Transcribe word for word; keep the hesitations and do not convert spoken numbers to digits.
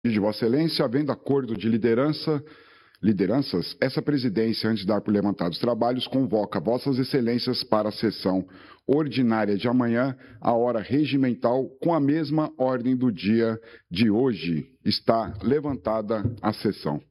De Vossa Excelência, havendo acordo de liderança, lideranças, essa presidência, antes de dar por levantados os trabalhos, convoca Vossas Excelências para a sessão ordinária de amanhã, a hora regimental, com a mesma ordem do dia de hoje. Está levantada a sessão.